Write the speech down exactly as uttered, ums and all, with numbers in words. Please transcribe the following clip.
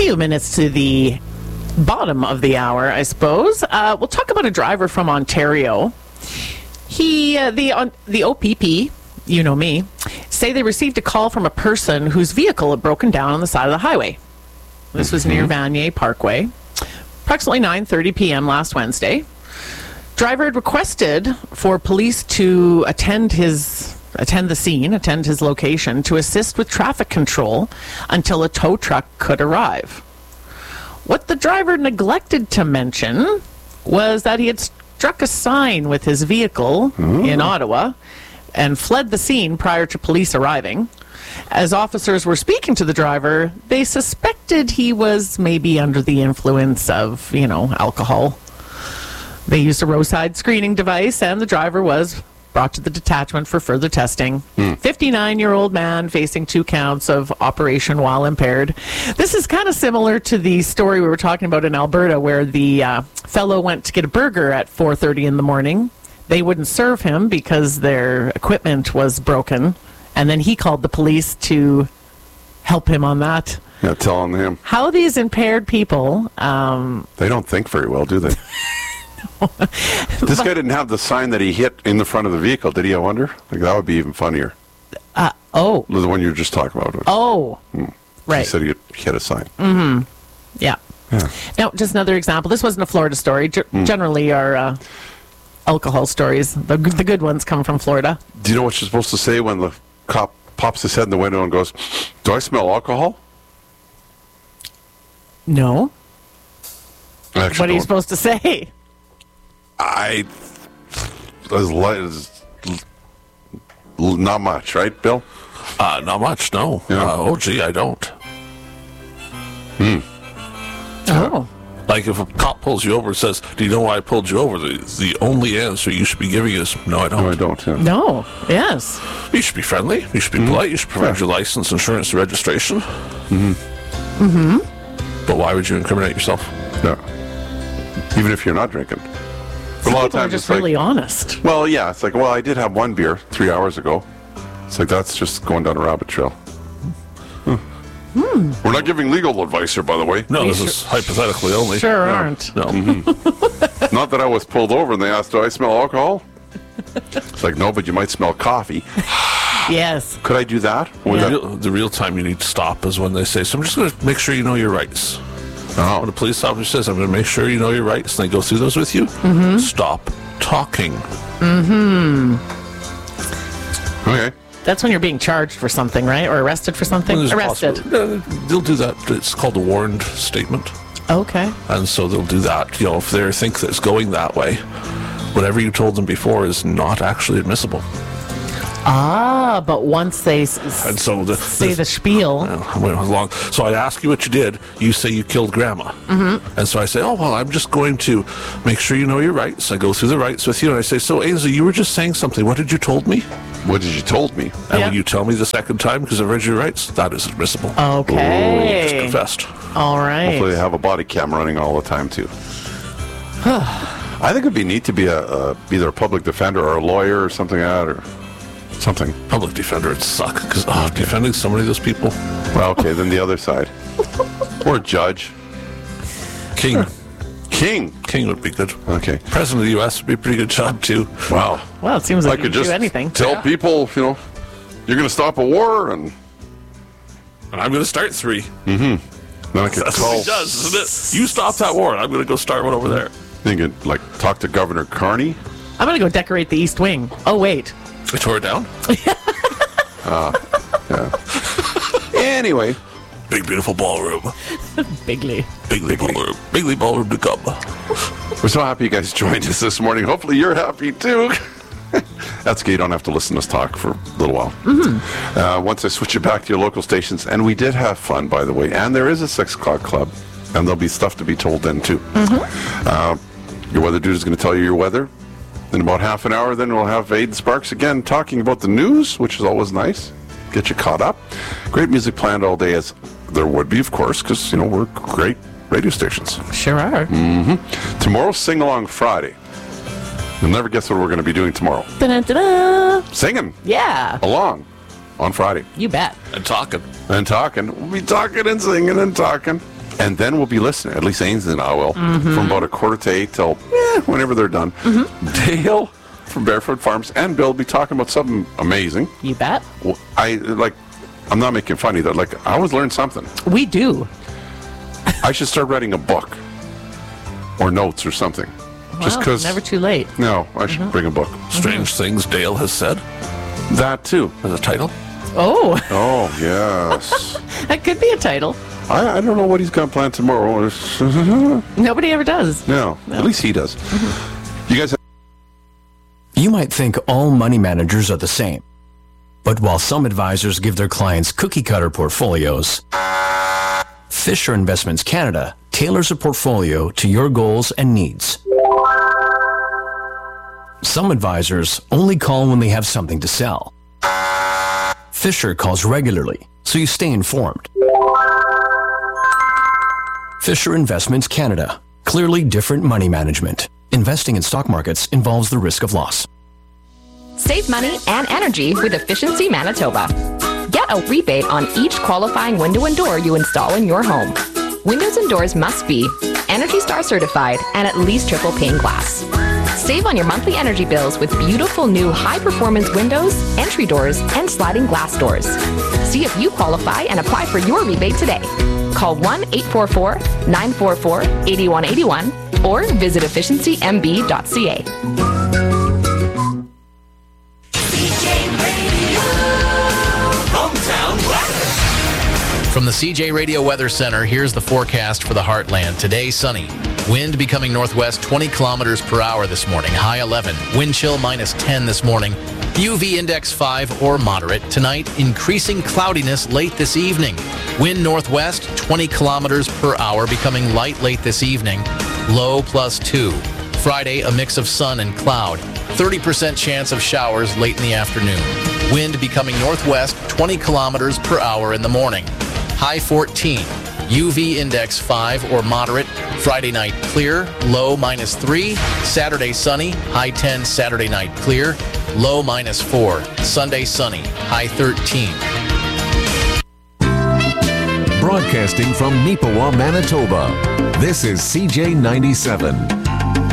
few minutes to the bottom of the hour, I suppose. Uh, we'll talk about a driver from Ontario. He, uh, the on, the O P P, you know me, say they received a call from a person whose vehicle had broken down on the side of the highway. This was near Vanier Parkway, approximately nine thirty p.m. last Wednesday. Driver had requested for police to attend his attend the scene, attend his location to assist with traffic control until a tow truck could arrive. What the driver neglected to mention was that he had struck a sign with his vehicle Ooh. in Ottawa and fled the scene prior to police arriving. As officers were speaking to the driver, they suspected he was maybe under the influence of, you know, alcohol. They used a roadside screening device, and the driver was brought to the detachment for further testing. Mm. fifty-nine-year-old man facing two counts of operation while impaired. This is kind of similar to the story we were talking about in Alberta, where the uh, fellow went to get a burger at four thirty in the morning. They wouldn't serve him because their equipment was broken, and then he called the police to help him on that. Yeah, telling him. How these impaired people... Um, they don't think very well, do they? This guy didn't have the sign that he hit in the front of the vehicle, did he, I wonder? Like, that would be even funnier. Uh, oh. The one you were just talking about. Oh. Hmm. Right. He said he hit a sign. Mm-hmm. Yeah. yeah. Now, just another example. This wasn't a Florida story. G- mm. Generally, our uh, alcohol stories, the, the good ones, come from Florida. Do you know what you're supposed to say when the cop pops his head in the window and goes, "Do I smell alcohol?" No. I what are you supposed to say? I, as light as, not much, right, Bill? Uh, not much, no. Yeah. Uh, oh, gee, I don't. Hmm. Oh. Like if a cop pulls you over and says, "Do you know why I pulled you over?" The, the only answer you should be giving is, "No, I don't." No, I don't. Yeah. No. Yes. You should be friendly. You should be mm-hmm. polite. You should provide yeah. your license, insurance, and registration. Mm-hmm. Mm-hmm. But why would you incriminate yourself? No. Even if you're not drinking. A lot of times just it's really like, honest. Well, yeah, it's like, well, I did have one beer three hours ago. It's like, that's just going down a rabbit trail. Huh. Hmm. We're not giving legal advice here, by the way. No, we this sure, is hypothetically only. Sure no. aren't. No. Mm-hmm. Not that I was pulled over and they asked, "Do I smell alcohol?" It's like, no, but you might smell coffee. Yes. Could I do that? Yeah. The, real, the real time you need to stop is when they say, "So I'm just going to make sure you know your rights." Oh. When a police officer says, "I'm going to make sure you know your rights," and they go through those with you, mm-hmm. stop talking. Mm-hmm. Okay. That's when you're being charged for something, right? Or arrested for something? Arrested. Uh, they'll do that. It's called a warned statement. Okay. And so they'll do that. You know, if they think that it's going that way, whatever you told them before is not actually admissible. Ah, but once they s- and so the, say the, the spiel. Uh, went along. So I ask you what you did. You say you killed Grandma. Mm-hmm. And so I say, "Oh, well, I'm just going to make sure you know your rights." I go through the rights with you, and I say, "So, Ainsley, you were just saying something. What did you told me?" What did you told me? And yeah. when you tell me the second time because I've read your rights, that is admissible. Okay. Ooh, just confessed. All right. Hopefully they have a body cam running all the time, too. I think it'd be neat to be a, a either a public defender or a lawyer or something like that, or something. Public defender would suck, because oh, okay. defending so many of those people. Well, okay, then the other side. Or a judge. King. King. King would be good. Okay. President of the U S would be a pretty good job, too. Wow. Well, it seems like I could you just do anything. tell yeah. people, you know, you're going to stop a war, and... And I'm going to start three. Mm-hmm. Then I could That's call... what he does, isn't it? You stop that war, and I'm going to go start one over there. You could, like, talk to Governor Carney. I'm going to go decorate the East Wing. Oh, wait. I tore it down? uh, yeah. Anyway... Big, beautiful ballroom. Bigly. Bigly, Bigly ballroom. Bigly ballroom to come. We're so happy you guys joined us this morning. Hopefully you're happy too. That's okay. You don't have to listen to us talk for a little while. Mm-hmm. Uh, once I switch you back to your local stations, and we did have fun, by the way, and there is a six o'clock club, and there'll be stuff to be told then too. Mm-hmm. Uh, your weather dude is going to tell you your weather. In about half an hour, then we'll have Aiden Sparks again talking about the news, which is always nice. Get you caught up. Great music planned all day, as there would be, of course, because, you know, we're great radio stations. Sure are. Mm-hmm. Tomorrow's Sing Along Friday. You'll never guess what we're going to be doing tomorrow. Da-da-da-da. Singing. Yeah. Along on Friday. You bet. And talking. And talking. We'll be talking and singing and talking. And then we'll be listening, at least Ainsley and I will, mm-hmm. from about a quarter to eight till eh, whenever they're done. Mm-hmm. Dale from Barefoot Farms and Bill will be talking about something amazing. You bet. I, like, I'm not making fun either. Like, I always learn something. We do. I should start writing a book or notes or something. Well, just because. Never too late. No, I should mm-hmm. bring a book. Strange mm-hmm. Things Dale Has Said. That too. As a title. Oh. Oh, yes. That could be a title. I, I don't know what he's got planned tomorrow. Nobody ever does. No, no. At least he does. Mm-hmm. You guys have... You might think all money managers are the same. But while some advisors give their clients cookie-cutter portfolios, Fisher Investments Canada tailors a portfolio to your goals and needs. Some advisors only call when they have something to sell. Fisher calls regularly, so you stay informed. Fisher Investments Canada. Clearly different money management. Investing in stock markets involves the risk of loss. Save money and energy with Efficiency Manitoba. Get a rebate on each qualifying window and door you install in your home. Windows and doors must be Energy Star certified and at least triple pane glass. Save on your monthly energy bills with beautiful new high-performance windows, entry doors, and sliding glass doors. See if you qualify and apply for your rebate today. Call one eight four four, nine four four, eight one eight one or visit efficiency m b dot c a. From the C J Radio Weather Center, here's the forecast for the Heartland. Today, sunny. Wind becoming northwest twenty kilometers per hour this morning, high eleven. Wind chill minus ten this morning. U V index five or moderate. Tonight, increasing cloudiness late this evening. Wind northwest twenty kilometers per hour, becoming light late this evening. Low plus two. Friday, a mix of sun and cloud. thirty percent chance of showers late in the afternoon. Wind becoming northwest twenty kilometers per hour in the morning. High fourteen. U V index five or moderate. Friday night clear, low minus three. Saturday sunny, high ten. Saturday night clear, low minus four. Sunday sunny, high thirteen. Broadcasting from Neepawa, Manitoba, this is C J ninety-seven.